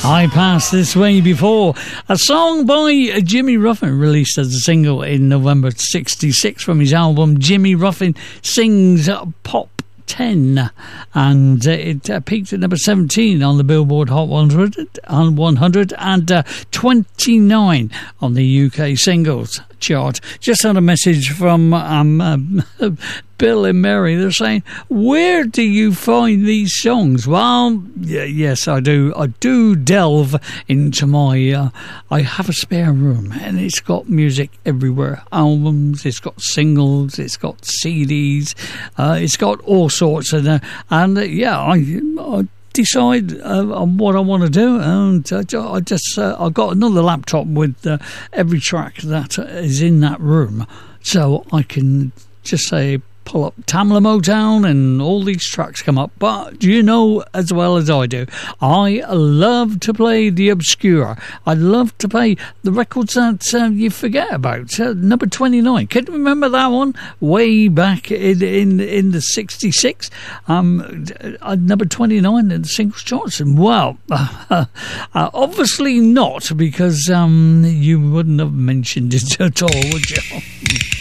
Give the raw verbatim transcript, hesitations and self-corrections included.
I Passed This Way Before, a song by Jimmy Ruffin, released as a single in November sixty-six from his album Jimmy Ruffin Sings Pop ten, and uh, it uh, peaked at number seventeen on the Billboard Hot one hundred, on one hundred, and uh, twenty-nine on the U K singles chart. Just had a message from um, uh, Bill and Mary. They're saying, where do you find these songs? Well, yeah, yes, I do. I do delve into my, uh, I have a spare room, and it's got music everywhere. Albums, it's got singles, it's got C Ds, uh, it's got all sorts of, uh, and uh, yeah, I, I decide uh, on what I want to do, and uh, I just uh, I got another laptop with uh, every track that is in that room, so I can just say pull up Tamla Motown and all these tracks come up. But you know as well as I do, I love to play the obscure. I love to play the records that uh, you forget about. Uh, number twenty-nine, can you remember that one? Way back in in, in the sixty-six, um, uh, number twenty-nine in the singles charts. Well, uh, uh, obviously not, because um, you wouldn't have mentioned it at all, would you?